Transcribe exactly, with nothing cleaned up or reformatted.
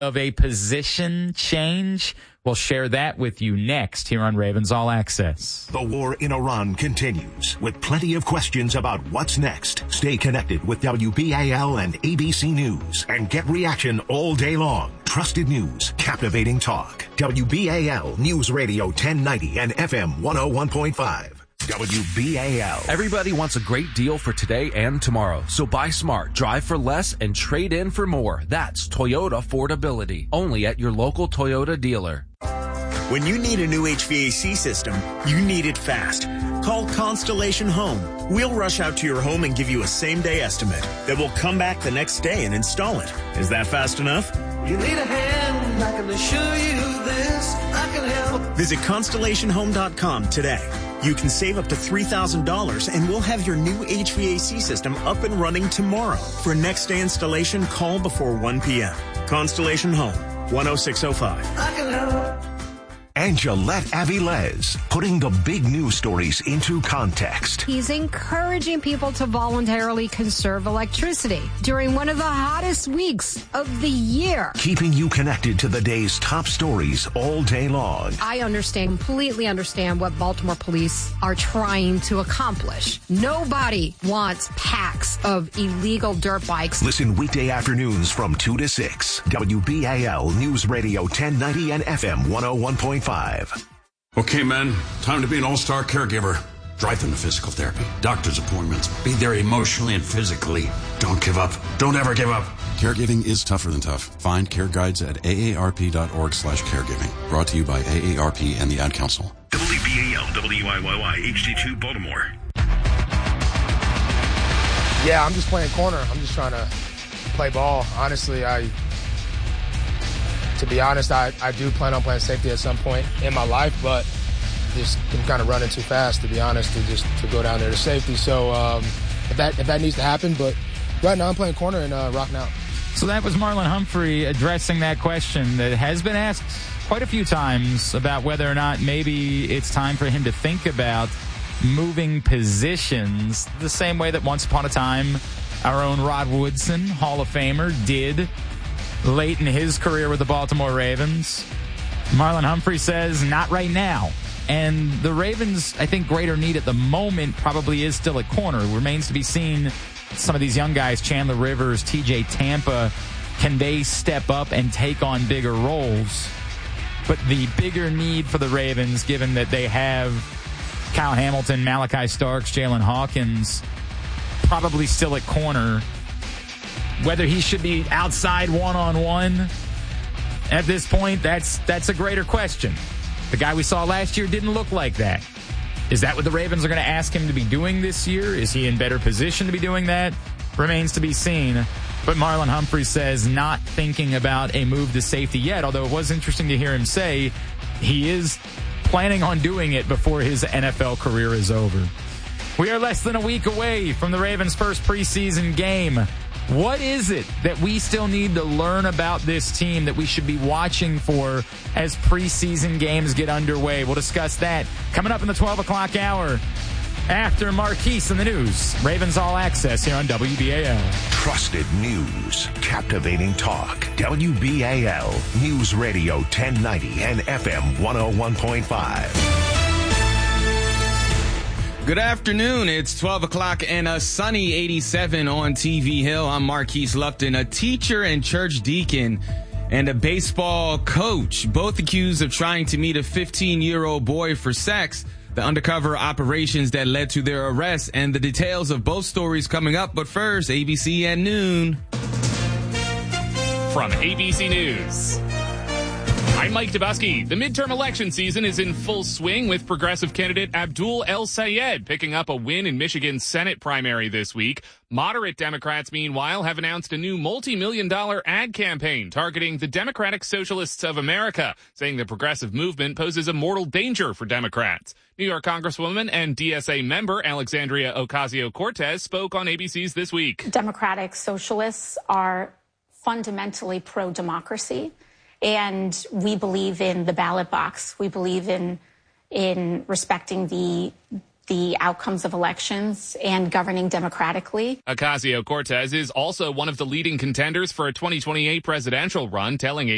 of a position change? We'll share that with you next here on Ravens All Access. The war in Iran continues with plenty of questions about what's next. Stay connected with W B A L and A B C News and get reaction all day long. Trusted news, captivating talk. W B A L News Radio ten ninety and F M one oh one point five. W B A L. Everybody wants a great deal for today and tomorrow. So buy smart, drive for less, and trade in for more. That's Toyota Affordability. Only at your local Toyota dealer. When you need a new H V A C system, you need it fast. Call Constellation Home. We'll rush out to your home and give you a same-day estimate. Then we'll come back the next day and install it. Is that fast enough? You need a hand, I can assure you this, I can help. Visit Constellation Home dot com today. You can save up to three thousand dollars and we'll have your new H V A C system up and running tomorrow. For next day installation, call before one p.m. Constellation Home, one oh six oh five. I can help. And Gillette Avilés, putting the big news stories into context. He's encouraging people to voluntarily conserve electricity during one of the hottest weeks of the year. Keeping you connected to the day's top stories all day long. I understand, completely understand what Baltimore police are trying to accomplish. Nobody wants packs of illegal dirt bikes. Listen weekday afternoons from two to six. W B A L News Radio ten ninety and F M one oh one point five. Okay, men, time to be an all-star caregiver. Drive them to physical therapy, doctor's appointments. Be there emotionally and physically. Don't give up. Don't ever give up. Caregiving is tougher than tough. Find care guides at A A R P dot org slash caregiving. Brought to you by A A R P and the Ad Council. W B A L, W I Y Y, H D two, Baltimore. Yeah, I'm just playing corner. I'm just trying to play ball. Honestly, I... To be honest, I, I do plan on playing safety at some point in my life, but just I'm kind of running too fast, to be honest, to just to go down there to safety. So um, if that if that needs to happen, but right now I'm playing corner and uh, rocking out. So that was Marlon Humphrey addressing that question that has been asked quite a few times about whether or not maybe it's time for him to think about moving positions the same way that once upon a time our own Rod Woodson, Hall of Famer, did late in his career with the Baltimore Ravens. Marlon Humphrey says, not right now. And the Ravens, I think, greater need at the moment probably is still at corner. It remains to be seen some of these young guys, Chandler Rivers, T J Tampa, can they step up and take on bigger roles? But the bigger need for the Ravens, given that they have Kyle Hamilton, Malachi Starks, Jalen Hawkins, probably still at corner. Whether he should be outside one-on-one at this point, that's that's a greater question. The guy we saw last year didn't look like that. Is that what the Ravens are going to ask him to be doing this year? Is he in better position to be doing that? Remains to be seen. But Marlon Humphrey says not thinking about a move to safety yet, although it was interesting to hear him say he is planning on doing it before his N F L career is over. We are less than a week away from the Ravens' first preseason game. What is it that we still need to learn about this team that we should be watching for as preseason games get underway? We'll discuss that coming up in the twelve o'clock hour after Marquise in the news. Ravens All Access here on W B A L. Trusted news, captivating talk. W B A L News Radio ten ninety and F M one oh one point five. Good afternoon. It's twelve o'clock and a sunny eighty-seven on T V Hill. I'm Marquise Lupton, a teacher and church deacon and a baseball coach, both accused of trying to meet a fifteen-year-old boy for sex. The undercover operations that led to their arrest and the details of both stories coming up. But first, A B C at noon. From A B C News, I'm Mike Dubusky. The midterm election season is in full swing with progressive candidate Abdul El Sayed picking up a win in Michigan's Senate primary this week. Moderate Democrats, meanwhile, have announced a new multi-million dollar ad campaign targeting the Democratic Socialists of America, saying the progressive movement poses a mortal danger for Democrats. New York Congresswoman and D S A member Alexandria Ocasio-Cortez spoke on A B C's This Week. Democratic Socialists are fundamentally pro-democracy. And we believe in the ballot box. We believe in in respecting the the outcomes of elections and governing democratically. Ocasio-Cortez is also one of the leading contenders for a twenty twenty-eight presidential run, telling